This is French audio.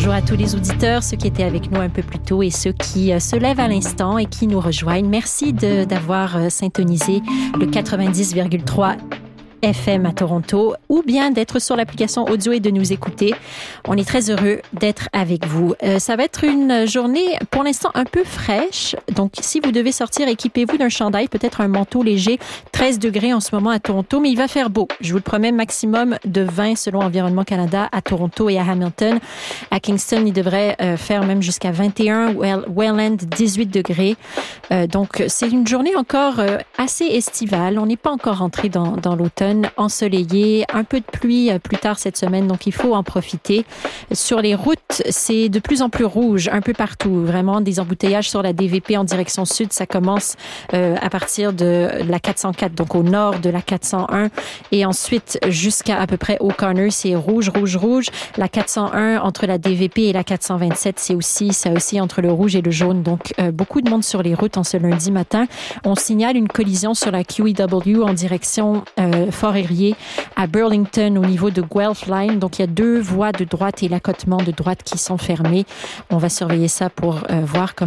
Bonjour à tous les auditeurs, ceux qui étaient avec nous un peu plus tôt et ceux qui se lèvent à l'instant et qui nous rejoignent. Merci d'avoir syntonisé le 90,3 FM à Toronto ou bien d'être sur l'application audio et de nous écouter. On est très heureux d'être avec vous. Ça va être une journée pour l'instant un peu fraîche. Donc, si vous devez sortir, équipez-vous d'un chandail, peut-être un manteau léger. 13 degrés en ce moment à Toronto, mais il va faire beau. Je vous le promets, maximum de 20 selon Environnement Canada à Toronto et à Hamilton. À Kingston, il devrait faire même jusqu'à 21. Welland, 18 degrés. Donc, c'est une journée encore assez estivale. On n'est pas encore rentré dans l'automne. Ensoleillé, un peu de pluie plus tard cette semaine, donc il faut en profiter. Sur les routes, c'est de plus en plus rouge un peu partout. Vraiment, des embouteillages sur la DVP en direction sud, ça commence à partir de la 404, donc au nord de la 401, et ensuite jusqu'à à peu près O'Connor, c'est rouge, rouge, rouge. La 401 entre la DVP et la 427, c'est aussi ça aussi entre le rouge et le jaune. Donc beaucoup de monde sur les routes en ce lundi matin. On signale une collision sur la QEW en direction Fort-Erie à Burlington au niveau de Guelph Line. Donc, il y a 2 voies de droite et l'accotement de droite qui sont fermées. On va surveiller ça pour voir comment